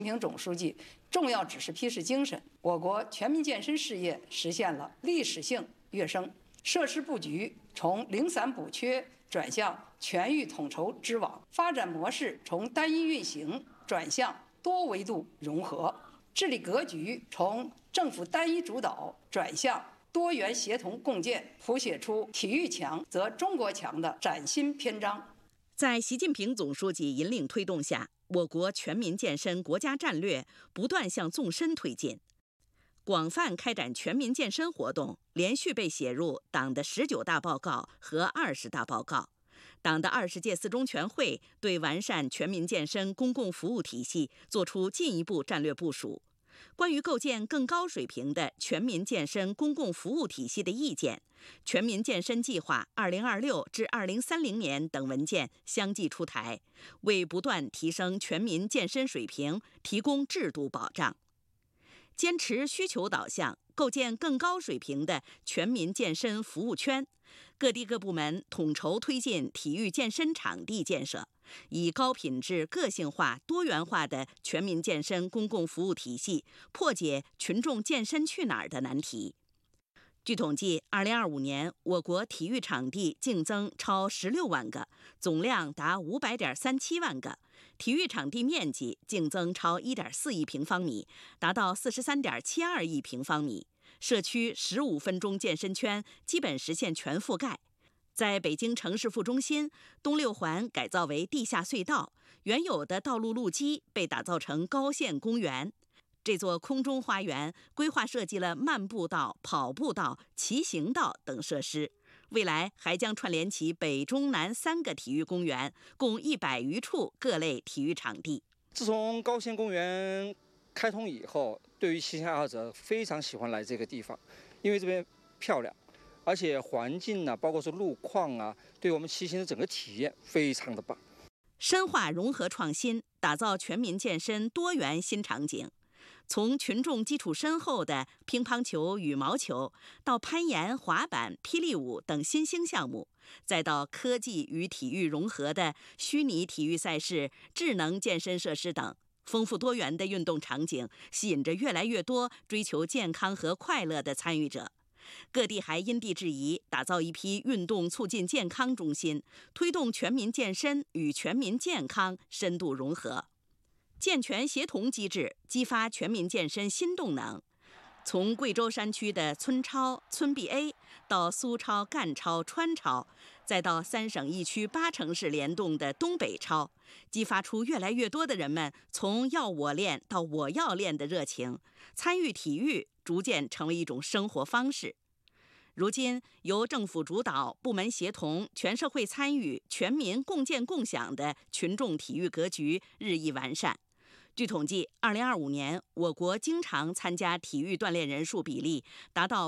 平总书记重要指示批示精神，我国全民健身事业实现了历史性跃升，设施布局从零散补缺转向全域统筹织网，发展模式从单一运行转向多维度融合，治理格局从政府单一主导转向多元协同共建，谱写出体育强则中国强的崭新篇章。 在习近平总书记引领推动下，我国全民健身国家战略不断向纵深推进，广泛开展全民健身活动，连续被写入党的19大报告和20大报告。党的20届四中全会对完善全民健身公共服务体系作出进一步战略部署。关于构建更高水平的全民健身公共服务体系的意见、全民健身计划2026至2030年等文件相继出台，为不断提升全民健身水平提供制度保障。坚持需求导向，构建更高水平的全民健身服务圈，各地各部门统筹推进体育健身场地建设，以高品质、个性化、多元化的全民健身公共服务体系，破解群众健身去哪儿的难题。据统计，2025年我国体育场地净增超16万个，总量达500.37万个，体育场地面积净增超1.4亿平方米，达到43.72亿平方米。社区15分钟健身圈基本实现全覆盖。在北京城市副中心，东六环改造为地下隧道，原有的道路路基被打造成高线公园。这座空中花园规划设计了漫步道、跑步道、骑行道等设施，未来还将串联起北中南3个体育公园，共100余处各类体育场地。 自从高线公园开通以后，对于骑行爱好者非常喜欢来这个地方，因为这边漂亮，而且环境呢，包括说路况啊，对我们骑行的整个体验非常的棒。 深化融合创新，打造全民健身多元新场景。从群众基础深厚的乒乓球、羽毛球，到攀岩、滑板、霹雳舞等新兴项目，再到科技与体育融合的虚拟体育赛事、智能健身设施等，丰富多元的运动场景吸引着越来越多追求健康和快乐的参与者。各地还因地制宜，打造一批运动促进健康中心，推动全民健身与全民健康深度融合。健全协同机制，激发全民健身新动能。从贵州山区的村超、村 BA 到苏超、赣超、川超，再到3省1区8城市联动的东北超，激发出越来越多的人们从要我练到我要练的热情，参与体育逐渐成为一种生活方式。如今，由政府主导、部门协同、全社会参与、全民共建共享的群众体育格局日益完善。据统计，2025年我国经常参加体育锻炼人数比例达到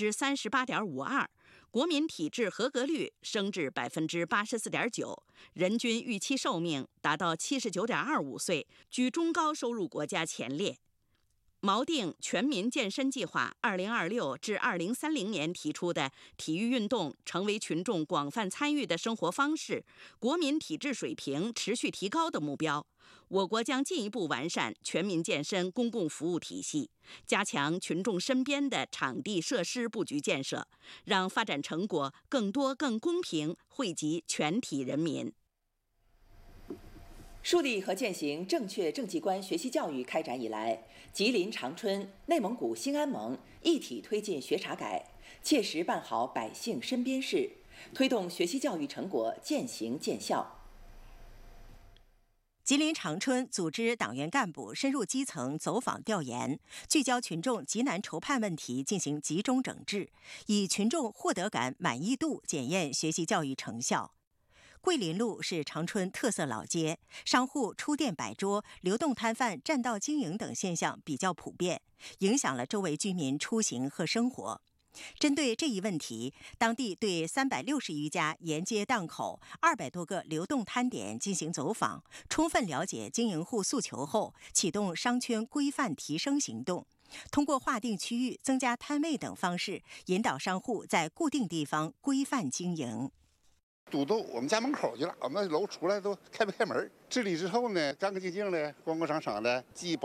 38.52%，国民体质合格率升至84.9%，人均预期寿命达到79.25岁，居中高收入国家前列。锚定全民健身计划2026至2030年提出的体育运动成为群众广泛参与的生活方式，国民体质水平持续提高的目标，我国将进一步完善全民健身公共服务体系，加强群众身边的场地设施布局建设，让发展成果更多更公平惠及全体人民。 树立和践行正确政绩观学习教育开展以来，吉林长春、内蒙古兴安盟一体推进学查改，切实办好百姓身边事，推动学习教育成果渐行渐效。 吉林长春组织党员干部深入基层走访调研，聚焦群众急难愁盼问题进行集中整治，以群众获得感、满意度检验学习教育成效。桂林路是长春特色老街，商户出店摆桌、流动摊贩占道经营等现象比较普遍，影响了周围居民出行和生活。针对这一问题，当地对360余家沿街档口、200多个流动摊点进行走访，充分了解经营户诉求后，启动商圈规范提升行动，通过划定区域、增加摊位等方式，引导商户在固定地方规范经营。 堵到我们家门口去了，我们楼出来都开不开门。治理之后呢，干干净净的、光光闪闪的，既保